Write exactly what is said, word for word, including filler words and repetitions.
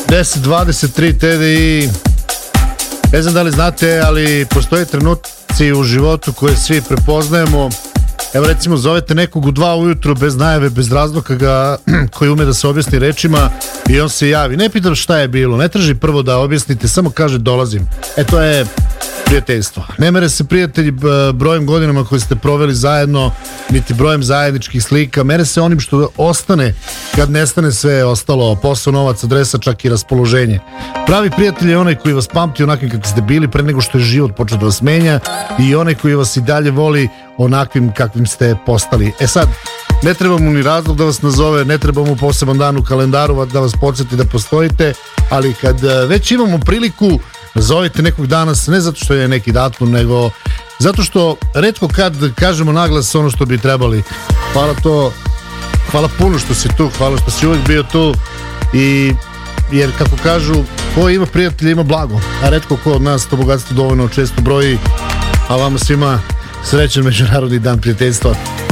deset dvadeset tri T D I. Ne znam da li znate, ali postoje trenuci u životu koje svi prepoznajemo. Evo recimo zovete nekog u dva ujutro bez najave, bez razloga ga, koji ume da se objasni rečima i on se javi. Ne pitam šta je bilo, ne traži prvo da objasnite, samo kaže dolazim. E to je prijateljstvo. Ne mere se prijatelji brojem godinama koje ste proveli zajedno, niti brojem zajedničkih slika, mere se onim što ostane kad nestane sve ostalo, posao, novac, adresa, čak i raspoloženje. Pravi prijatelj je onaj koji vas pamti onakvim kakvi ste bili pre nego što je život počeo da vas menja i onaj koji vas i dalje voli onakvim kakvim ste postali. E sad, ne treba mu ni razlog da vas nazove, ne treba mu poseban dan u kalendaru da vas podsjeti da postojite, ali kad već imamo priliku, nazovite nekog danas, ne zato što je neki datum, nego zato što retko kad kažemo naglas ono što bi trebali. Hvala to, hvala puno što si tu, hvala što si uvijek bio tu i jer kako kažu, ko ima prijatelja ima blago, a retko ko od nas to bogatstvo dovoljno često broji, a vama svima srećan Međunarodni dan prijateljstva.